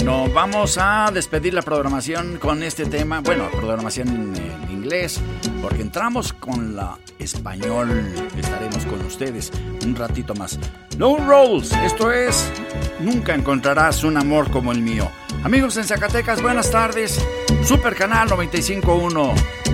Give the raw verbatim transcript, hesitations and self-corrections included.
Bueno, vamos a despedir la programación con este tema. Bueno, programación en, en inglés, porque entramos con la español. Estaremos con ustedes un ratito más. Low Rolls, esto es Nunca encontrarás un amor como el mío. Amigos en Zacatecas, buenas tardes. Super Canal noventa y cinco punto uno.